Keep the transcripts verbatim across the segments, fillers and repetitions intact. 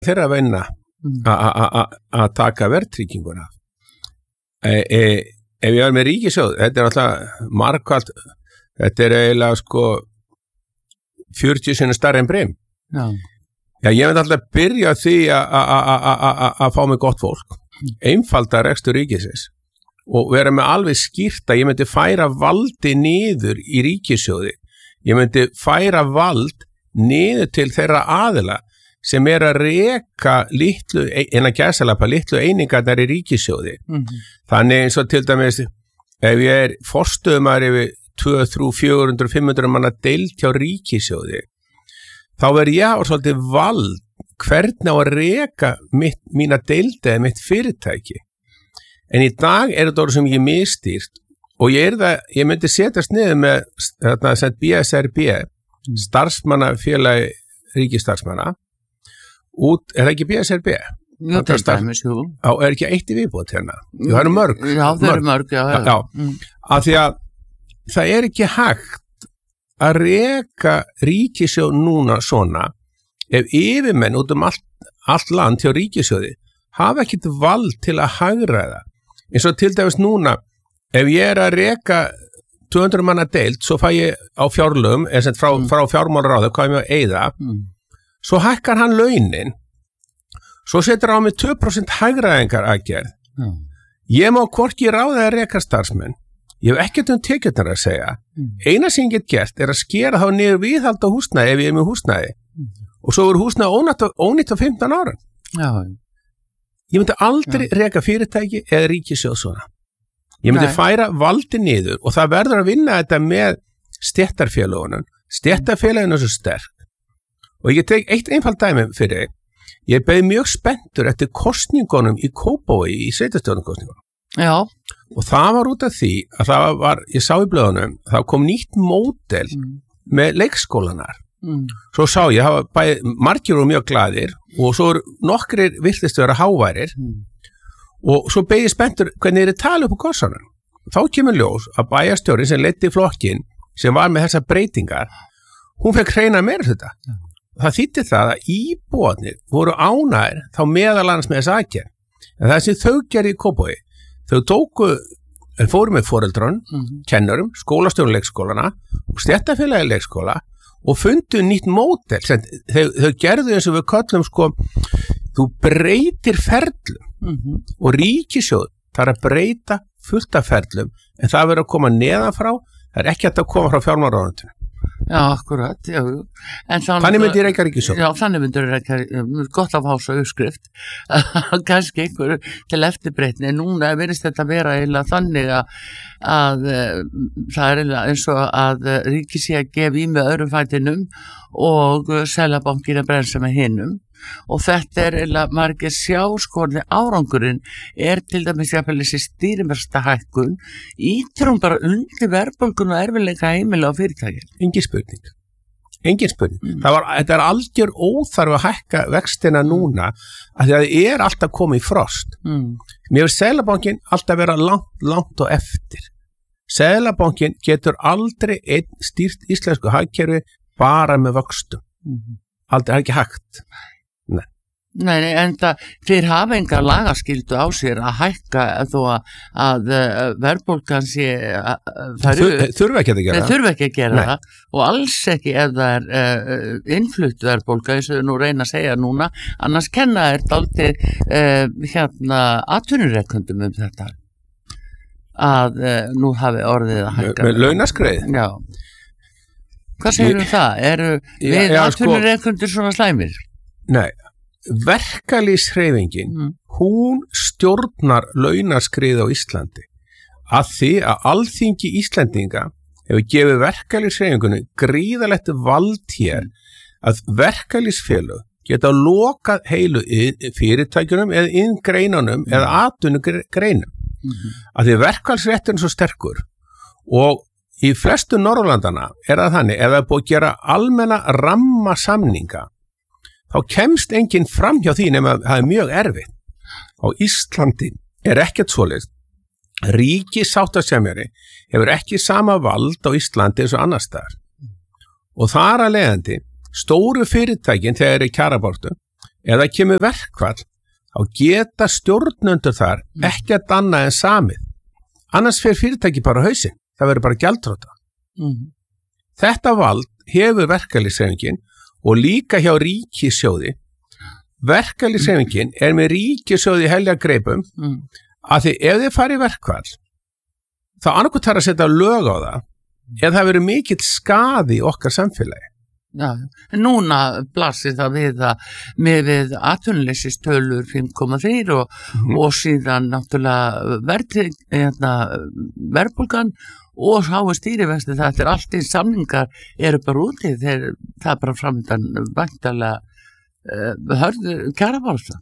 þeirra vinna að taka verðtrygginguna. E, e, ef ég var með ríkissjóð, þetta er alltaf margkvælt, þetta er eiginlega sko fjörutíu sinnum stærri en Brim. Já. Já, ég myndi alltaf byrja því að fá mig gott fólk, einfalda rekstur ríkisins og vera með alveg skýrt að ég myndi færa valdi niður í ríkissjóði. Ég myndi færa vald niður til þeirra aðila sem er að reka litlu, innan gæsalappa, litlu einingarnar í ríkissjóði. Mm-hmm. Þannig eins og til dæmis, ef ég er forstöðumar yfir tvö, þrjú, fjögur hundruð, fimm hundruð manna deild hjá ríkissjóði, þá verð ég á svolítið vald hvernig á að reka mitt, mína deildi eða mitt fyrirtæki. En í dag er þetta orð sem ég mistýrt og ég, er það, ég myndi setjast niður með þarna, sem B S R B, mm. starfsmannafélagi ríkisstarfsmanna, út, er það ekki B S R B? Já, til dæmis, jú. Já, er ekki eitt í viðbót hérna? Jú, það eru mörg. Já, það eru mörg, já. Já, já. Mm. Af því að það er ekki hægt að reka ríkissjóð núna svona ef yfirmenn út um allt, allt land hjá ríkissjóði hafa ekkert vald til að hagræða. Eins og til dæmis núna, ef ég er að reka tvö hundruð manna deild, svo fæ ég á fjárlögum, eða sem frá, mm. frá fjármálaráði, hvað ég með að eyða, mm. svo hækkar hann launin, svo setur á mig tvö prósent hagræðingar aðgerð. Mm. Ég má hvorki ráða að reka starfsmenn, ég hef ekkert um tekjurnar að segja. Mm. Eina sem ég get gert er að skera þá niður viðhald á húsnæði ef ég er með húsnæði. Mm. Og svo er húsnæði ónýtt á fimmtán ára. Já. Ég myndi aldrei Já. Reka fyrirtæki eða ríkissjóð svona. Ég myndi Nei. Færa valdi niður og það verður að vinna þetta með stéttarfélögunum. Stéttarfélögin er svo sterk. Og ég tek eitt einfalt dæmi fyrir þig. Ég beið mjög spenntur eftir kosningunum í Kópavogi, í sveitarstjórnarkosningunum. Já. Og það var út af því að það var, ég sá í blöðunum, það kom nýtt módel mm. með leikskólanar. Mm. Svo sá ég, það var bæði, margir og mjög glaðir og svo nokkrir virtist vera háværir mm. og svo beið ég spenntur hvernig þeir tala upp á kossanum. Þá kemur ljós að bæjarstjóri sem leiddi flokkin sem var með þessar breytingar, hún fekk hreina meira þetta. Mm. Það þýddi það að íbúarnir voru ánægir þá meðal annars með þess aðgerð. En það sem þau gerði í Kópavogi, þau tóku, fóru með foreldrun, mm. kennurum, skólastjórn leikskólana og stéttarfélagi leikskóla og fundu nýtt módel. Þau, þau gerðu eins og við köllum sko, þú breytir ferlum mm-hmm. og ríkissjóð þarf að breyta fullt af ferlum en það verður að koma neðan frá, það er ekki hægt að koma frá fjármálaráðuneytinu. Já, akkurat, já. En þannig, þannig myndir reyka ríkissjóð. Já, þannig myndir reyka, gott af hása uppskrift, kannski einhverju til eftirbreytni, en núna verðist þetta vera eiginlega þannig að, að það er eiginlega eins og að ríki sé að gefa í með öðrum fætinum og Seðlabankinn að bremsa með hinum. Og þetta er eiginlega margir sjáskorni árangurinn er til dæmis jafnvel þessi stýrimesta hækkun ítir hún bara undir verðbólgun og erfiðleika heimila á fyrirtæki. Engin spurning. Engin spurning. Mm. Það var, þetta er algjör óþarf að hækka vextina núna af því að það er alltaf komið í frost. Mm. Mér finnst Seðlabankinn alltaf vera langt, langt og eftir. Seðlabankinn getur aldrei einn stýrt íslensku hagkerfi bara með vöxtum. Mm. Aldrei, það er ekki hægt. Nei. Nei, nei, en það, þeir hafa enga lagaskyldu á sér að hækka þó að, að verðbólgan sé þurfa ekki að gera það þurfa ekki að gera það og alls ekki ef það er uh, innflutt verðbólga eins og þau nú reyna að segja núna annars kenna er dálítið uh, hérna atvinnurekendum um þetta að uh, nú hafi orðið að hækka með launaskreið. Já. Hvað segir um það? Eru við atvinnurekendur sko, svona slæmir? Nei, verkalýðshreyfingin, mm. hún stjórnar launaskrið á Íslandi að því að Alþingi Íslendinga hefur gefið verkalýðshreyfingunni gríðalegt vald hér að verkalýðsfélög geta lokað heilu fyrirtækjunum eða inngreinunum mm. eða atvinnugreinum mm-hmm. að því verkalýðsrétturinn er svo sterkur og í flestu Norðurlandana er það þannig ef það er búið að gera almenna rammasamninga þá kemst enginn fram hjá því nema það er mjög erfitt. Á Íslandi er ekkert svoleiðis. Ríkissáttasemjari hefur ekki sama vald á Íslandi eins og annars staðar. Og þar að leiðandi, stóru fyrirtækin þegar er í kjarabaráttu, eða kemur verkfall, þá geta stjórnendur þar ekki að danna en samið. Annars fer fyrirtæki bara á hausinn, það verður bara gjaldþrota. Mm. Þetta vald hefur verkalýðshreyfingin og líka hjá ríkissjóði. Verkalýðshreyfingin er með ríkissjóði í helja greipum mm. að því ef þið farið verkfall, þá annarkoð þarf að setja lög á það eða það verður mikill skaði í okkar samfélagi. Já, núna blasir það við það með við atvinnuleysistölur fimm komma þrjú og, mm-hmm. og síðan náttúrulega verðtrygging, hérna, verðbólgan og háu stýrivexti, þetta er allt í samningar eru bara úti þegar það er bara framöndan væntanlega uh, hörður kjarabaráttu.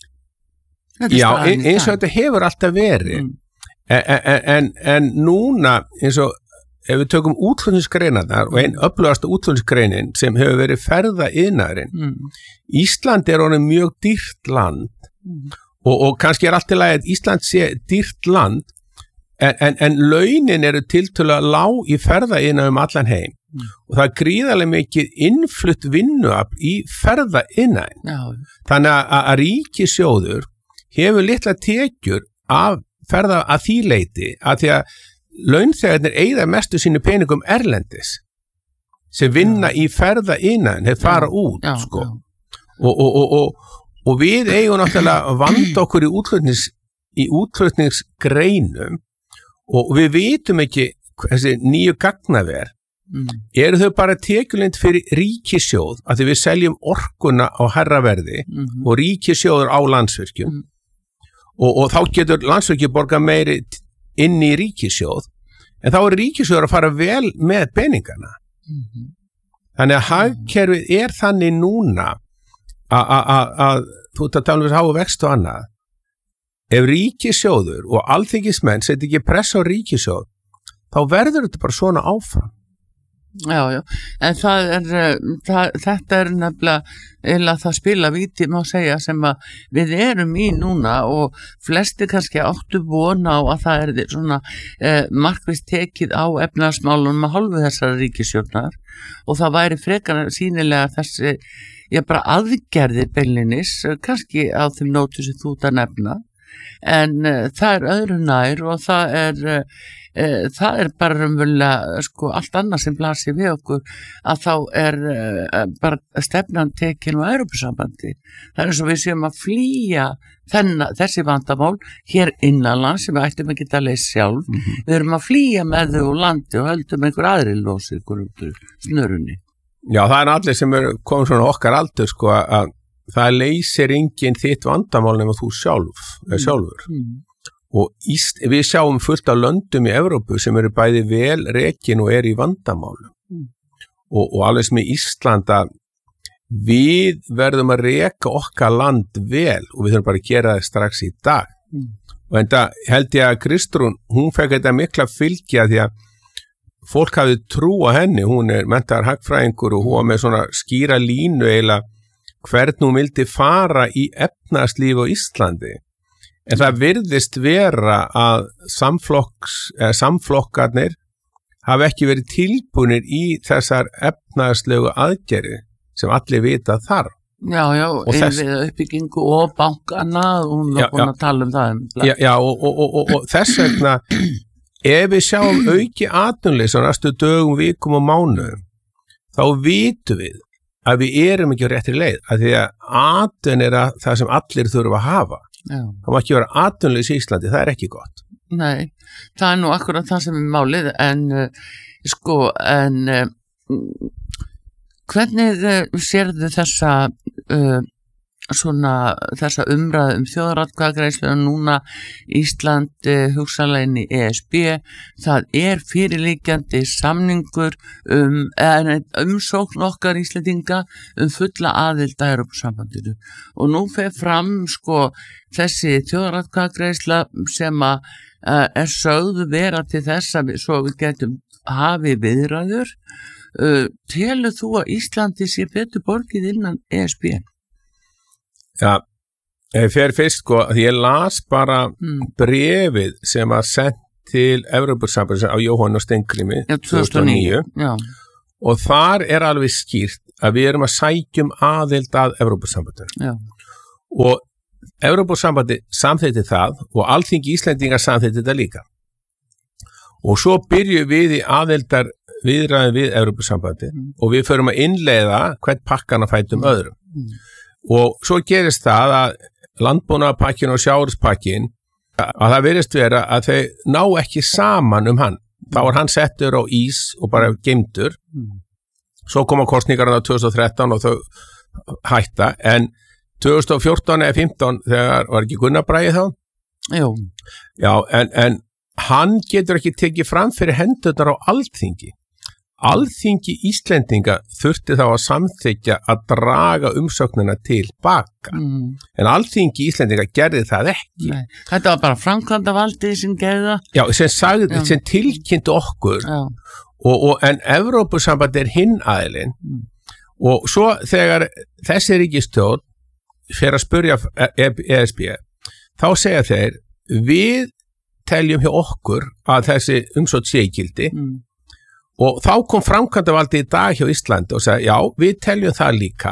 Já, eins og þetta hefur alltaf verið mm. en, en, en núna eins og ef við tökum útflutningsgreinarnar og einn öflugasta útflutningsgreinin sem hefur verið ferða iðnaðurinn, mm. Ísland er orðið mjög dýrt land mm. og, og kannski er allt í lagi að Ísland sé dýrt land en, en, en launin eru tiltölulega lág í ferða iðnaðum allan heim mm. og það er gríðarlega mikið innflutt vinnuafl í ferða iðnaðin. Já. Þannig að, að ríkissjóður hefur litla tekjur af ferða að því leiti að því að launþegarnir eyða mestu sínu peningum erlendis sem vinna já. Í ferða innan þeir fara já, út já, sko. Já. Og, og, og, og, og við eigum náttúrulega að vanda okkur í, útflutnings, í útflutningsgreinum og við vitum ekki þessi nýju gagnaver mm. eru þau bara tekjulind fyrir ríkissjóð að því við seljum orkuna á herraverði mm. og ríkissjóður á Landsvirkjum mm. og, og þá getur Landsvirkjum borga meiri inn í ríkissjóð, en þá er ríkissjóður að fara vel með peningana. Mm-hmm. Þannig að hagkerfið er þannig núna að þú ert að tala um þess að háa vext og annað. Ef ríkissjóður og alþingismenn setja ekki press á ríkissjóð, þá verður þetta bara svona áfram. Já, já, en það er, það, þetta er nefnilega, eða það spila víti, má segja, sem að við erum í núna og flesti kannski áttu vona á að það er svona eh, markvist tekið á efnahagsmálunum að hálfu þessara ríkisstjórnar og það væri frekar sýnilega þessi, já bara aðgerðir beinlinis, kannski á þeim nótu sem þú ert að nefna, en eh, það er öðru nær og það er eh, E, það er bara raunverulega sko, allt annað sem blasir við okkur að þá er e, bara stefnan tekin á Evrópusambandi. Það er eins og við séum að flýja þenna, þessi vandamál hér innanlands sem við ættum að geta að leysa sjálf. Mm-hmm. Við erum að flýja með þau úr landi og höldum einhver aðri lósið ykkur út úr snörunni. Já, það er allir sem er komið svona okkar aldur sko að það leysir enginn þitt vandamál nema þú sjálf, mm. sjálfur. Mm. Og Íst, við sjáum fullt af löndum í Evrópu sem eru bæði vel rekin og eru í vandamálum. Mm. Og, og alveg sem í Ísland að við verðum að reka okkar land vel og við þurfum bara að gera það strax í dag. Mm. Og enda held ég að Kristrún, hún fekk þetta mikla fylgja því að fólk hafði trú á henni, hún er menntaður hagfræðingur og hún var með svona skýra línu eiginlega hvern hún vildi fara í efnahagslíf á Íslandi. En það virðist vera að samflokks, eh, samflokkarnir hafi ekki verið tilbúnir í þessar efnahagslegu aðgerði sem allir vita þar. Já, já, innviða uppbyggingu og bankana, hún var búin að tala um það. Já, já og, og, og, og, og þess vegna, ef við sjáum auki atvinnuleysi á næstu dögum, vikum og mánuðum, þá vitum við að við erum ekki á réttri leið, að því að atvinna er að það sem allir þurfa að hafa. Já. Það má ekki vera atvinnuleysi í Íslandi, það er ekki gott. Nei, það er nú akkurat það sem er málið, en uh, sko, en uh, hvernig uh, sérðu þessa uh, svona þessa umræðu um þjóðaratkvæðagreiðslu og núna Ísland uh, hugsanlega inn í E S B, það er fyrirliggjandi samningur um umsókn okkar Íslendinga um fulla aðild að Evrópusambandinu og nú fer fram sko þessi þjóðaratkvæðagreiðsla sem að uh, er sögðu vera til þess að við, svo við getum hafi viðræður. Uh, telur þú að Íslandi sé betur borgið innan E S B? Já, ég fer fyrst sko, því ég las bara mm. brefið sem var sendt til Evrópusambandsins á Jóhann og Steingrími ja, tvö þúsund og níu Já. Og þar er alveg skýrt að við erum að sækjum aðild að Evrópusambandinu og Evrópusambandi samþykkti það og Alþingi Íslendingar samþykkti þetta líka. Og svo byrjum við í aðeldar viðræðum við Evrópusambandi mm. og við förum að innleiða hvern pakkan að fætum mm. öðrum. Mm. Og svo gerist það að landbúnaðarpakkin og sjávarútvegspakkin að það virðist vera að þau ná ekki saman um hann. Þá var hann settur á ís og bara geymdur. Mm. Svo koma kosningarna tvö þúsund og þrettán og þau hætta, en tvö þúsund og fjórtán eða fimmtán þegar var ekki Gunnar Bragi þá? Jú. Já, en, en hann getur ekki tekið fram fyrir hendurnar á Alþingi. Alþingi Íslendinga þurfti þá að samþykja að draga umsóknina til baka. Mm. En Alþingi Íslendinga gerði það ekki. Nei. Þetta var bara framkvæmdavaldið sem gerði það? Já, sem, sagði, Já. sem tilkynnti okkur, og, og, en Evrópusambandi er hinn aðilinn. Mm. Og svo þegar þessi ríkisstjórn fer að spurja E S B, þá segja þeir, við teljum hjá okkur að þessi umsókn sé í gildi mm. og þá kom framkvæmdavaldið í dag hjá Íslandi og sagði, já, við teljum það líka,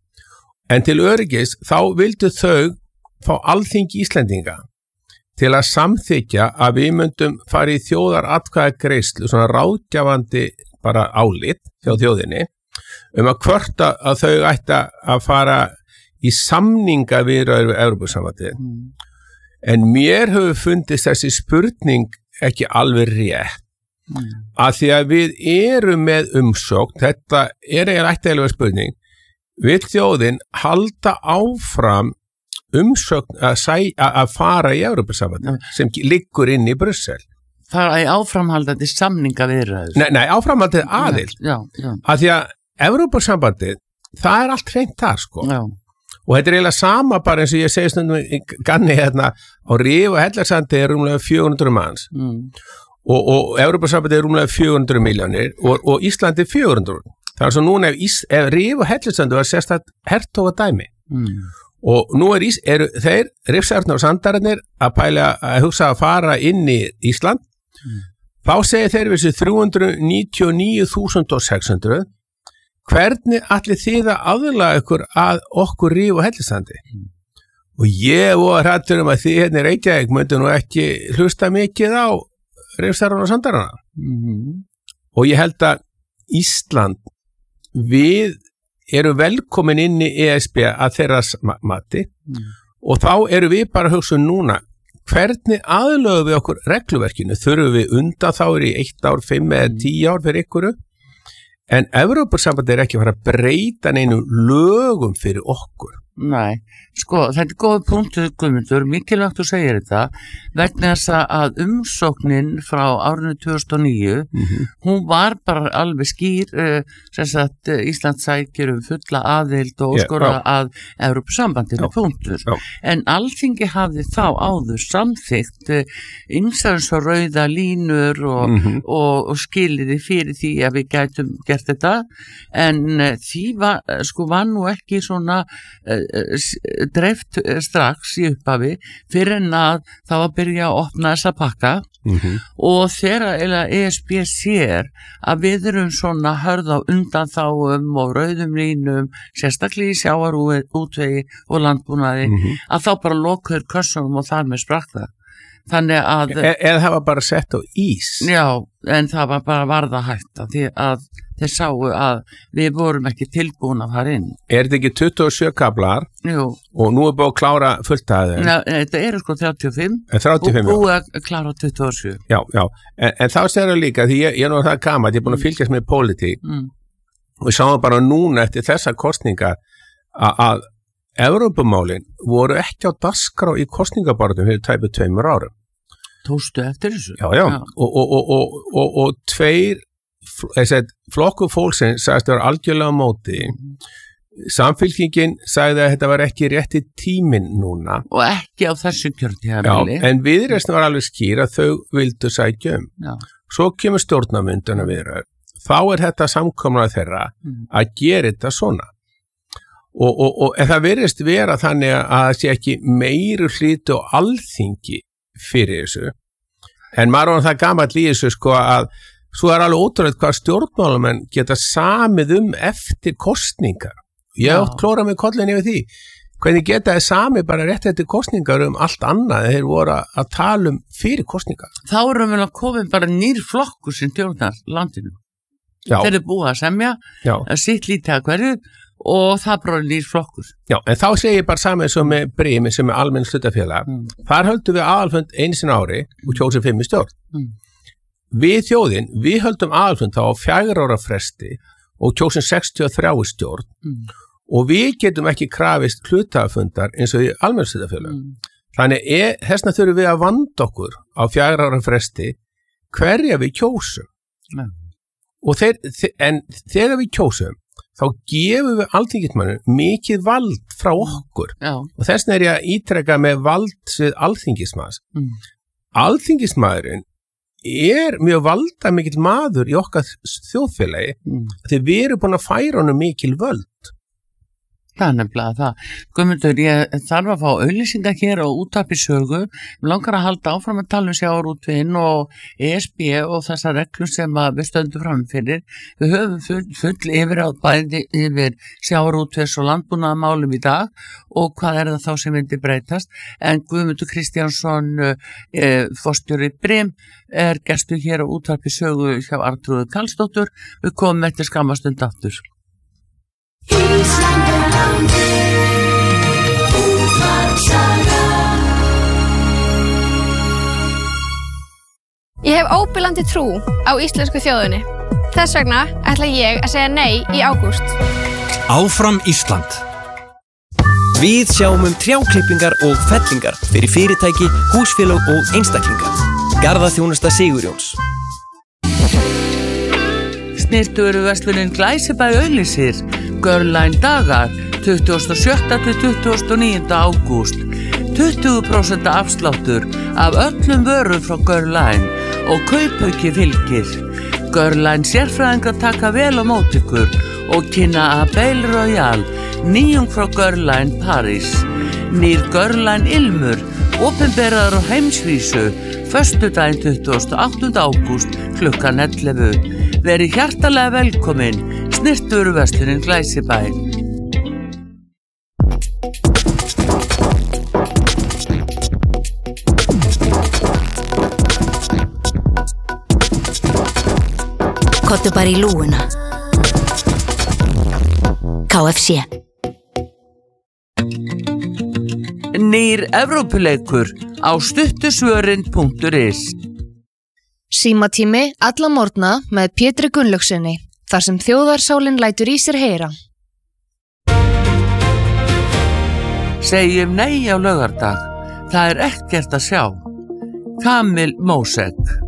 en til öryggis þá vildu þau fá Alþingi Íslendinga til að samþykja að við myndum fara í þjóðaratkvæðagreiðslu, svona ráðgjafandi bara álit hjá þjóðinni, um að hvort að þau ætti að fara í samninga viðræður við Evrópusambandið. Mm. En mér hefur fundist þessi spurning ekki alveg rétt, mm. að því að við erum með umsókn, þetta er eiginlega ættilega spurning, vil þjóðin halda áfram umsókn að, sæ, að fara í Evrópusambandið, mm. sem liggur inn í Brussel. Fara í áframhaldandi samninga viðræður? Nei, nei, áframhaldandi aðild, já, já. Að því að Evrópusambandið, það er allt hreint þar, sko. Já. Og þetta er eiginlega sama bara eins og ég segi stundum í ganni hérna á Rif og Hellasandi er rúmlega fjögur hundruð manns mm. og, og Evrópusambandið er rúmlega fjögur hundruð milljónir og, og Íslandi er fjögur hundruð. Það er svo núna ef, Ís, ef Rif og Hellasandi var sérstætt hertógadæmi mm. og nú er Ís, eru þeir, Rifsarnir og Sandararnir að pæla að hugsa að fara inn í Ísland, mm. þá segir þeir við þessu þrjú hundruð níutíu og níu þúsund sex hundruð. Hvernig allir þið að aðlaga ykkur að okkur Rif og Hellisandi? Mm. Og ég var hrættur um að þið hérna í Reykjavík myndu nú ekki hlusta mikið á Rifsarana og Sandarana. Mm. Og ég held að Ísland, við erum velkomin inn í E S B að þeirra mati mm. og þá erum við bara að hugsa núna, hvernig aðlögum við okkur regluverkinu? Þurfum við undan þá í eitt ár, fimm eða tíu ár fyrir ykkur? En Evrópusambandið er ekki að fara að breyta neinu lögum fyrir okkur. Nei, sko, þetta er góð punktur, Guðmundur, mikilvægt þú segir þetta, vegna þess að umsóknin frá árinu tvö þúsund og níu, mm-hmm. hún var bara alveg skýr, uh, sem sagt Ísland sækir um fulla aðild og yeah, skora yeah. að Evrópusambandinu yeah. punktur. Yeah. En Alþingi hafði þá áður samþykkt ýmsar og rauða línur og, mm-hmm. og, og skiliði fyrir því að við gætum gert þetta, en uh, því var, sko, var nú ekki svona uh, dreift strax í upphafi fyrir en að það var að byrja að opna þessa pakka mm-hmm. og þegar E S B sér að við erum svona hörð á undanþáum og rauðum línum, sérstaklega í sjávarútvegi og landbúnaði, mm-hmm. að þá bara lokaður kössunum og þar með sprakk það. Þannig að... E eða það var bara sett á ís. Já, en það var bara varða hægt að því að þeir sáu að við vorum ekki tilbúin að fara inn. Er þetta ekki tuttugu og sjö kaflar? Jú. Og nú er búið að klára fullt að þeim? Nei, þetta eru sko þrjátíu og fimm, þrjátíu og fimm og búið að klára tuttugu og sjö. Já, já, en, en þá segir það líka, því ég, ég er nú það gaman, ég er búin að fylgjast með pólitík mm. og við sáum bara núna eftir þessa kosninga að Evrópumálin voru ekki á dagskrá í kosningabarðum fyrir tæpu tveimur árum. Tóstu eftir þessu? Já, já, já. Og, og, og, og, og, og tveir flokku fólksins sagðist að vera algjörlega á móti. Mm. Samfylkingin sagði að þetta var ekki rétti tíminn núna. Og ekki á þessu kjörtímabili. Já, en Viðreisn var alveg skýr að þau vildu sækja um. Já. Svo kemur stjórnarmynduna viðræður. Þá er þetta samkomlega þeirra mm. að gera þetta svona. Og, og, og en það virðist vera þannig að það sé ekki meiri hluti og Alþingi fyrir þessu. En maður var það gamall í þessu sko að svo er alveg ótrúlega hvað stjórnmálamenn geta samið um eftir kosningar. Ég átt klóra með kollin yfir því. hvernig geta þeir sami bara rétt eftir kosningar um allt annað þeir voru að tala um fyrir kosningar? Þá erum við að koma bara nýr flokkur sem tjónar landinu. Já. Þeir eru búið að semja, Já. að sitt lítið að hverju og það bara nýr flokkur. Já, en þá segir ég bara saman eins og með Brimi sem er almenn hlutafélag. Mm. Þar höldum við aðalfund einu sinni ári og kjósum fimm í stjórn. Mm. Við þjóðin, við höldum aðalfund þá á fjögurra ára fresti og kjósum sextíu og þrjú í stjórn. Mm. Og við getum ekki krafist hlutafundar eins og í almenn hlutafélag. Mm. Þannig er, þessna þurfum við að vanda okkur á fjögurra ára fresti hverja við kjósum. Mm. Og þeir, en þegar við kjósum þá gefum við alþingismönnum mikið vald frá okkur. Já. Og þess vegna er ég að ítreka með vald við alþingismanns. Mm. Alþingismaðurinn er mjög valda mikill maður í okkar þjóðfélagi mm. því við erum búin að færa honum mikil völd. Það er nefnilega það. Guðmundur, ég þarf að fá auglýsingar hér á Útvarpi Sögu. Við langar að halda áfram að tala um sjávarútveginn og E S B og þessar reglur sem við stöndum fram fyrir. Við höfum full, full yfir á bæði yfir sjávarútvegs og landbúnaðarmálum í dag og hvað er það þá sem myndi breytast. En Guðmundur Kristjánsson, eh, forstjóri Brim, er gestur hér á Útvarpi Sögu hjá Arnþrúði Karlsdóttur. Við komum eftir skammastund aftur. Ég hef óbilandi trú á íslensku þjóðinni. Þess vegna ætla ég að segja nei í ágúst. Áfram Ísland. Við sjáum um trjáklippingar og fellingar fyrir fyrirtæki, húsfélög og einstaklinga. Garðaþjónusta Sigurjóns. Snyrtivöruverslunin Glæsibæ auglýsir Girline dagar tuttugasta og sjötta til tuttugasta og níunda ágúst. tuttugu prósent afsláttur af öllum vörum frá Girline og kaupauki fylgir. Girline sérfræðingar taka vel á móti ykkur og kynna Abel Royal, nýjung frá Girline Paris. Nýr Girline Ilmur, opinberaður á heimsvísu, föstudaginn tuttugasta og áttunda ágúst klukkan ellefu. Verið hjartalega velkomin, Snyrtivöruverslunin Glæsibæ. Kottu bara í lúguna. K F C. Nýr Evrópuleikur á stuttusvörin punktur is. Símatími alla morgna með Pétri Gunnlaugsssyni, þar sem þjóðarsálin lætur í sér heyra. Segjum nei á laugardag. Það er ekkert að sjá. Kamil Mósek.